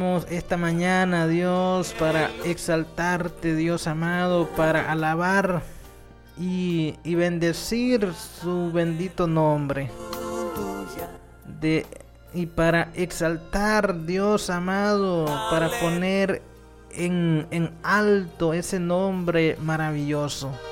esta mañana, Dios, para exaltarte, Dios amado, para alabar y bendecir su bendito nombre. Y para exaltar, Dios amado, para poner en alto ese nombre maravilloso.